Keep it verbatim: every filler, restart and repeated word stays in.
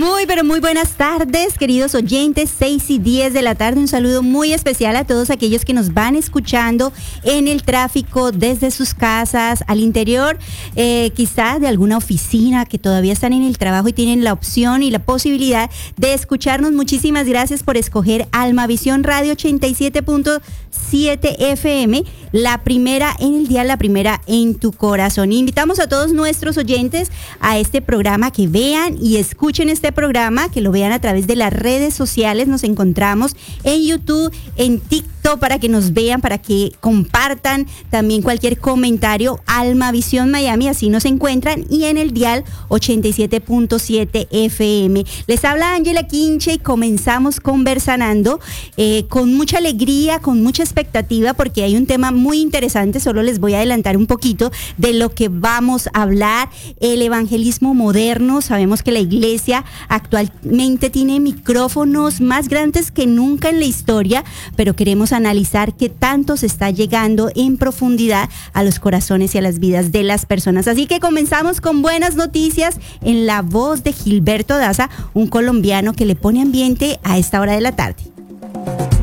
Muy, pero muy buenas tardes, queridos oyentes, seis y diez de la tarde. Un saludo muy especial a todos aquellos que nos van escuchando en el tráfico, desde sus casas, al interior, eh, quizá de alguna oficina, que todavía están en el trabajo y tienen la opción y la posibilidad de escucharnos. Muchísimas gracias por escoger Almavisión Radio ochenta y siete punto siete F M, la primera en el día, la primera en tu corazón. Invitamos a todos nuestros oyentes a este programa, que vean y escuchen este programa, que lo vean a través de las redes sociales. Nos encontramos en YouTube, en TikTok, para que nos vean, para que compartan también cualquier comentario. Almavisión Miami, así nos encuentran, y en el dial ochenta y siete punto siete F M. Les habla Ángela Quinche y comenzamos conversando eh, con mucha alegría, con mucha expectativa, porque hay un tema muy interesante. Solo les voy a adelantar un poquito de lo que vamos a hablar: el evangelismo moderno. Sabemos que la iglesia actualmente tiene micrófonos más grandes que nunca en la historia, pero queremos analizar qué tanto se está llegando en profundidad a los corazones y a las vidas de las personas. Así que comenzamos con buenas noticias en la voz de Gilberto Daza, un colombiano que le pone ambiente a esta hora de la tarde.